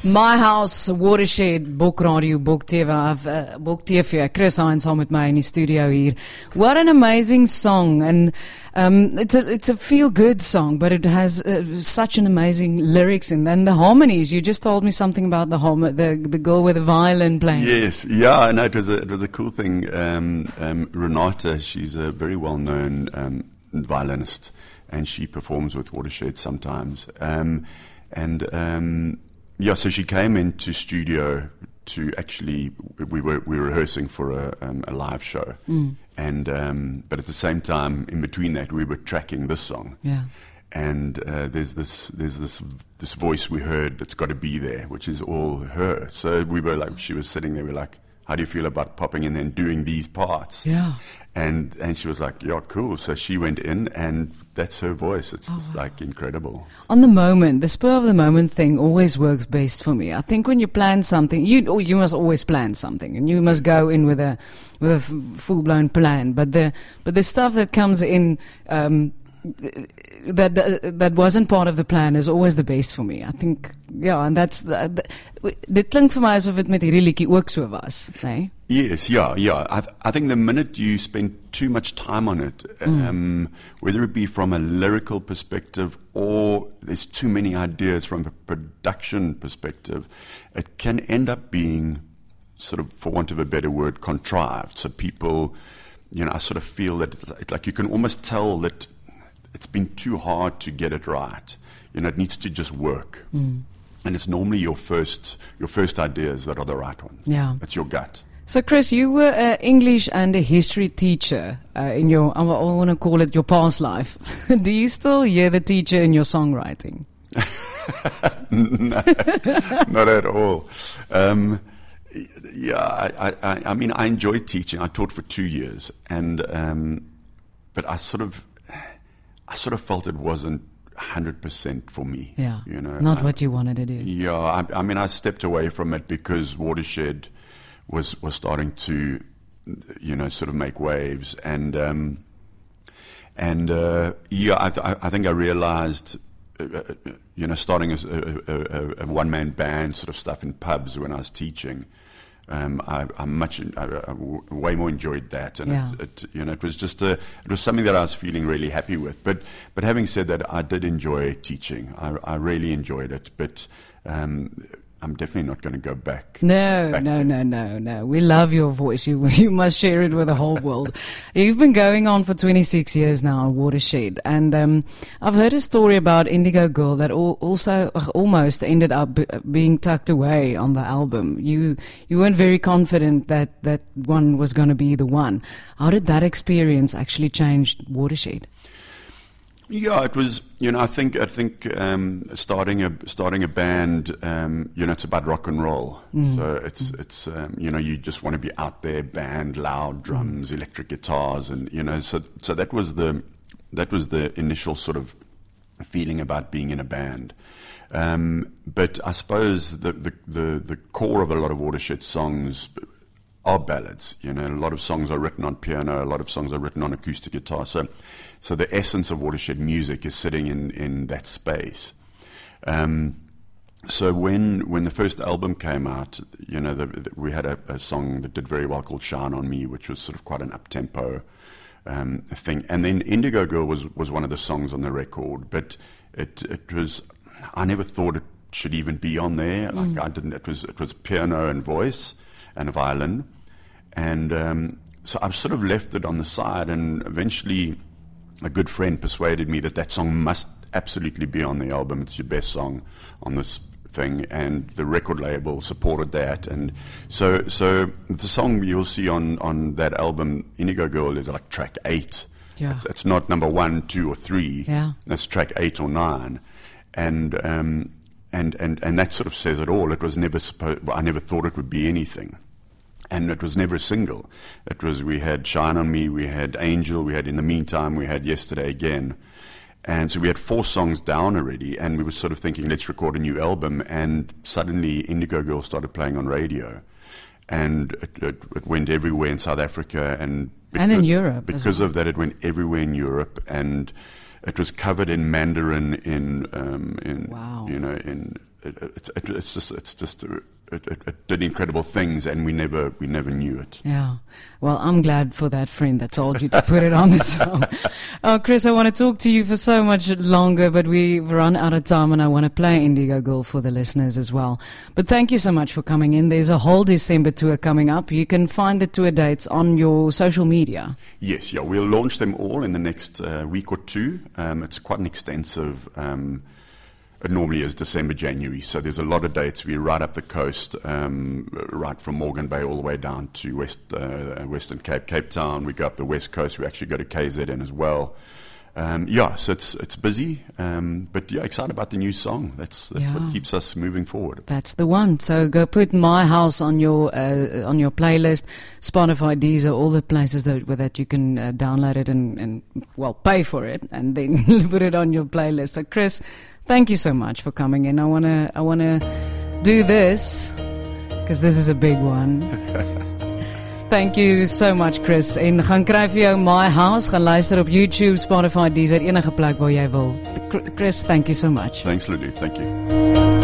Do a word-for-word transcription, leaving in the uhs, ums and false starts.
My House, Watershed, Bok Radio, Bok T V, uh, Bok T V. Chris Hines saam met my in die studio hier. What an amazing song, and um, it's a it's a feel good song, but it has uh, such an amazing lyrics, and then the harmonies. You just told me something about the hom- the the girl with the violin playing. Yes, yeah, no, it was a it was a cool thing. Um, um, Renata, she's a very well known um, violinist, and she performs with Watershed sometimes. Um, and um, Yeah, so she came into studio to actually, we were we were rehearsing for a, um, a live show, mm. and um, but at the same time, in between that, we were tracking this song. Yeah, and uh, there's this there's this this voice we heard that's got to be there, which is all her. So we were like, she was sitting there, we were like, how do you feel about popping in and doing these parts? Yeah, and and she was like, yeah, cool. So she went in, and that's her voice. It's oh, just wow. like incredible. On the moment, the spur of the moment thing always works best for me. I think when you plan something, you oh, you must always plan something, and you must go in with a with a f- full blown plan. But the but the stuff that comes in um, that uh, that wasn't part of the plan is always the best for me. I think, yeah, and that's the, the, dit klink vir my asof dit met hierdie liedjie ook so was, nee? Yes, yeah, yeah. I, th- I think the minute you spend too much time on it, mm. um, whether it be from a lyrical perspective or there's too many ideas from a production perspective, it can end up being sort of, for want of a better word, contrived. So people, you know, I sort of feel that it's, it's like you can almost tell that it's been too hard to get it right. You know, it needs to just work. Mm. And it's normally your first your first ideas that are the right ones. Yeah. It's your gut. So, Chris, you were an English and a history teacher uh, in your, I want to call it your past life. Do you still hear the teacher in your songwriting? No, not at all. Um, yeah, I, I, I mean, I enjoyed teaching. I taught for two years, and um, but I sort of, I sort of felt it wasn't one hundred percent for me. Yeah, you know, not I, what you wanted to do. Yeah, I, I mean, I stepped away from it because Watershed was was starting to, you know, sort of make waves, and um, and uh, yeah, I, th- I think I realized, uh, you know, starting as a, a, a one man band sort of stuff in pubs when I was teaching, um, I, I much I, I way more enjoyed that, and yeah. it, it, you know, it was just a it was something that I was feeling really happy with. But but having said that, I did enjoy teaching. I, I really enjoyed it, but. Um, I'm definitely not going to go back. No, back no, there. no, no, no. We love your voice. You you must share it with the whole world. You've been going on for twenty-six years now on Watershed. And um, I've heard a story about Indigo Girl that al- also uh, almost ended up b- being tucked away on the album. You you weren't very confident that that one was going to be the one. How did that experience actually change Watershed? Yeah, it was. You know, I think I think um, starting a starting a band. Um, you know, it's about rock and roll. Mm. So it's it's um, you know, you just want to be out there, band, loud drums, mm. electric guitars, and you know, so so that was the that was the initial sort of feeling about being in a band. Um, but I suppose the, the the the core of a lot of Watershed songs are ballads. You know, a lot of songs are written on piano, a lot of songs are written on acoustic guitar. So, so the essence of Watershed music is sitting in, in that space. Um, so when when the first album came out, you know, the, the, we had a, a song that did very well called "Shine on Me," which was sort of quite an up-tempo um, thing. And then "Indigo Girl" was was one of the songs on the record, but it it was I never thought it should even be on there. Like mm. I didn't. It was it was piano and voice and a violin, and um, so I've sort of left it on the side, and eventually a good friend persuaded me that that song must absolutely be on the album. It's your best song on this thing, and the record label supported that, and so so the song you'll see on, on that album, Indigo Girl, is like track eight. Yeah. It's, it's not number one, two, or three. Yeah. It's track eight or nine, and um, And, and, and that sort of says it all. It was never supposed, I never thought it would be anything. And it was never a single. It was, we had Shine on Me, we had Angel, we had In the Meantime, we had Yesterday Again. And so we had four songs down already, and we were sort of thinking, let's record a new album. And suddenly Indigo Girl started playing on radio. And it, it, it went everywhere in South Africa. And, because, and in Europe. Because well. of that, it went everywhere in Europe. And it was covered in Mandarin, in um, in wow. you know, in it, it, it, it's just it's just uh, it, it, it did incredible things, and we never we never knew it. Yeah. Well, I'm glad for that friend that told you to put it on the song. Oh, Chris, I want to talk to you for so much longer, but we've run out of time, and I want to play Indigo Girl for the listeners as well. But thank you so much for coming in. There's a whole December tour coming up. You can find the tour dates on your social media. Yes, yeah, we'll launch them all in the next uh, week or two. Um, it's quite an extensive. Um, It normally is December, January, so there's a lot of dates. We're right up the coast, um, right from Morgan Bay all the way down to West, uh, Western Cape, Cape Town. We go up the west coast. We actually go to K Z N as well. Um, yeah, so it's it's busy, um, but yeah, excited about the new song. That's, that's Yeah. what keeps us moving forward. That's the one. So go put My House on your uh, on your playlist, Spotify, Deezer, all the places that where that you can uh, download it and, and well pay for it and then put it on your playlist. So Chris, thank you so much for coming in. I wanna I wanna do this because this is a big one. Thank you so much, Chris. En gaan kry vir jou My House, gaan luister op YouTube, Spotify, Deezer, enige plek waar jy wil. Chris, thank you so much. Thanks, Lulu. Thank you.